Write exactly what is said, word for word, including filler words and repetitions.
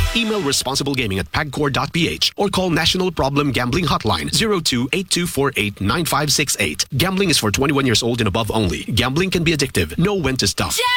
Email responsiblegaming at pagcor dot p h or call National Problem Gambling Hotline zero two eight two four eight nine five six eight. Gambling is for twenty-one years old and above only. Gambling can be addictive. Know when to stop.